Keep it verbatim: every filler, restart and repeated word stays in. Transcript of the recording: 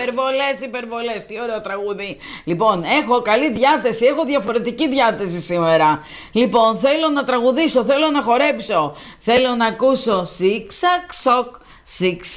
υπερβολές, υπερβολές. Τι ωραίο τραγούδι. Λοιπόν, έχω καλή διάθεση, έχω διαφορετική διάθεση σήμερα. Λοιπόν, θέλω να τραγουδήσω, θέλω να χορέψω. Θέλω να ακούσω σιξακ σοκ, σιξακ.